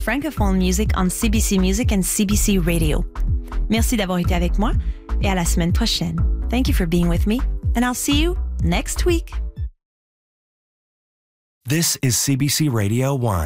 Francophone Music on CBC Music and CBC Radio. Merci d'avoir été avec moi et à la semaine prochaine. Thank you for being with me, and I'll see you next week. This is CBC Radio 1.